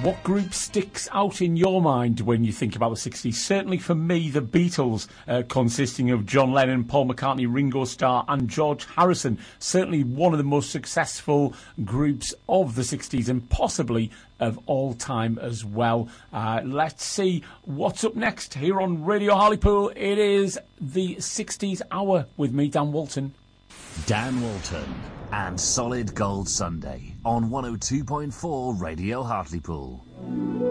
What group sticks out in your mind when you think about the 60s? Certainly for me, the Beatles, consisting of John Lennon, Paul McCartney, Ringo Starr and George Harrison. Certainly one of the most successful groups of the 60s and possibly of all time as well. Let's see what's up next here on Radio Hartlepool. It is the 60s Hour with me, Dan Walton. Dan Walton and Solid Gold Sunday on 102.4 Radio Hartlepool.